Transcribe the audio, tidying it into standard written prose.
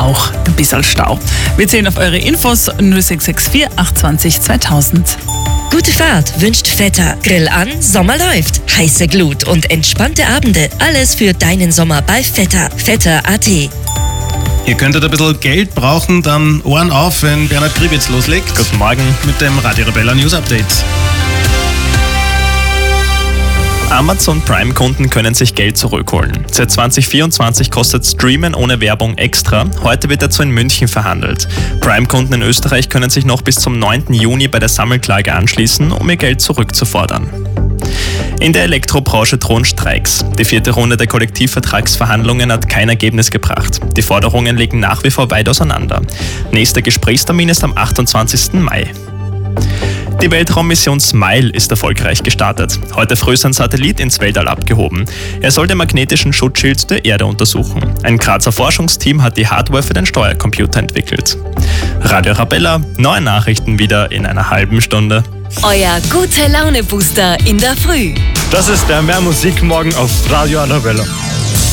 auch ein bisschen Stau. Wir zählen auf eure Infos 0664 820 2000. Gute Fahrt wünscht Vetter. Grill an, Sommer läuft. Heiße Glut und entspannte Abende. Alles für deinen Sommer bei Vetter. Vetter.at. Ihr könntet ein bisschen Geld brauchen, dann Ohren auf, wenn Bernhard Gribitz loslegt. Guten Morgen. Mit dem Radio Arabella News Update. Amazon Prime-Kunden können sich Geld zurückholen. Seit 2024 kostet Streamen ohne Werbung extra. Heute wird dazu in München verhandelt. Prime-Kunden in Österreich können sich noch bis zum 9. Juni bei der Sammelklage anschließen, um ihr Geld zurückzufordern. In der Elektrobranche drohen Streiks. Die 4. Runde der Kollektivvertragsverhandlungen hat kein Ergebnis gebracht. Die Forderungen liegen nach wie vor weit auseinander. Nächster Gesprächstermin ist am 28. Mai. Die Weltraummission SMILE ist erfolgreich gestartet. Heute früh ist ein Satellit ins Weltall abgehoben. Er soll den magnetischen Schutzschild der Erde untersuchen. Ein Grazer Forschungsteam hat die Hardware für den Steuercomputer entwickelt. Radio Arabella, neue Nachrichten wieder in einer halben Stunde. Euer Gute-Laune-Booster in der Früh. Das ist der Mehr Musik morgen auf Radio Arabella.